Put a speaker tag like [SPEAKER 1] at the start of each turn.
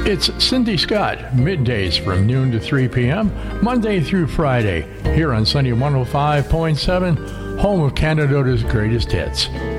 [SPEAKER 1] It's Cindy Scott, middays from noon to 3 p.m., Monday through Friday, here on Sunny 105.7, home of Canada's greatest hits.